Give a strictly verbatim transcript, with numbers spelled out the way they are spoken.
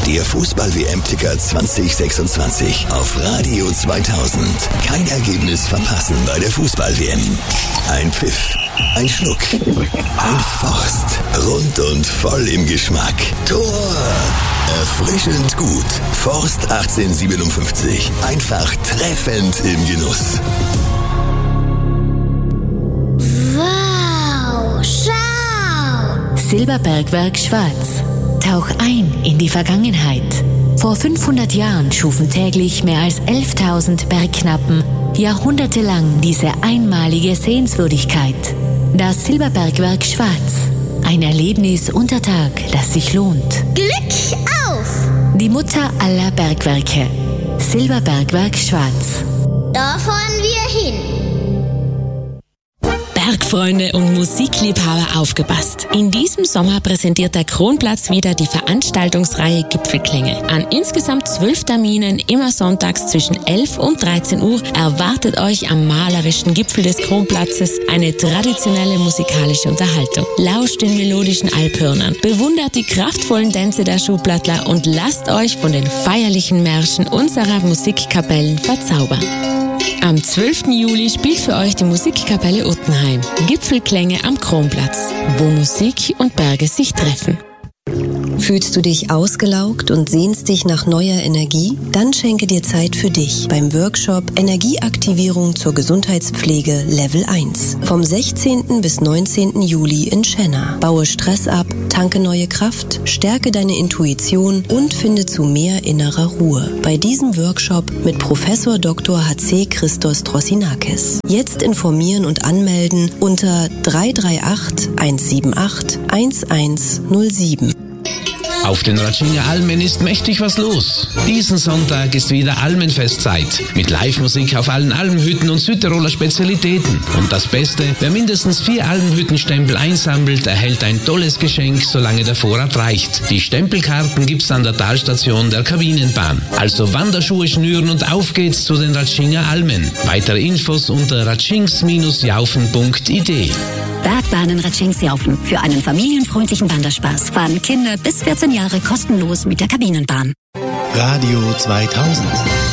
Der Fußball-W M-Ticker zwanzig sechsundzwanzig auf Radio zweitausend. Kein Ergebnis verpassen bei der Fußball-W M. Ein Pfiff, ein Schluck, ein Forst. Rund und voll im Geschmack. Tor! Erfrischend gut. Forst achtzehnhundertsiebenundfünfzig. Einfach treffend im Genuss. Wow, schau! Silberbergwerk Schwarz. Tauch ein in die Vergangenheit. Vor fünfhundert Jahren schufen täglich mehr als elftausend Bergknappen jahrhundertelang diese einmalige Sehenswürdigkeit. Das Silberbergwerk Schwarz. Ein Erlebnis unter Tag, das sich lohnt. Glück auf! Die Mutter aller Bergwerke. Silberbergwerk Schwarz. Da fahren wir hin. Bergfreunde und Musikliebhaber, aufgepasst. In diesem Sommer präsentiert der Kronplatz wieder die Veranstaltungsreihe Gipfelklänge. An insgesamt zwölf Terminen, immer sonntags zwischen elf und dreizehn Uhr, erwartet euch am malerischen Gipfel des Kronplatzes eine traditionelle musikalische Unterhaltung. Lauscht den melodischen Alphörnern, bewundert die kraftvollen Tänze der Schuhplattler und lasst euch von den feierlichen Märschen unserer Musikkapellen verzaubern. Am zwölften Juli spielt für euch die Musikkapelle Uttenheim. Gipfelklänge am Kronplatz, wo Musik und Berge sich treffen. Fühlst du dich ausgelaugt und sehnst dich nach neuer Energie? Dann schenke dir Zeit für dich beim Workshop Energieaktivierung zur Gesundheitspflege Level eins. Vom sechzehnten bis neunzehnten Juli in Schenna. Baue Stress ab, tanke neue Kraft, stärke deine Intuition und finde zu mehr innerer Ruhe. Bei diesem Workshop mit Professor Doktor H C Christos Trossinakis. Jetzt informieren und anmelden unter drei drei acht eins sieben acht eins eins null sieben. Auf den Ratschinger Almen ist mächtig was los. Diesen Sonntag ist wieder Almenfestzeit. Mit Live-Musik auf allen Almhütten und Südtiroler Spezialitäten. Und das Beste, wer mindestens vier Almhüttenstempel einsammelt, erhält ein tolles Geschenk, solange der Vorrat reicht. Die Stempelkarten gibt's an der Talstation der Kabinenbahn. Also Wanderschuhe schnüren und auf geht's zu den Ratschinger Almen. Weitere Infos unter ratschings jaufen punkt i d. Bergbahnen Ratschings-Jaufen. Für einen familienfreundlichen Wanderspaß fahren Kinder bis vierzehn Jahre kostenlos mit der Kabinenbahn. Radio zweitausend.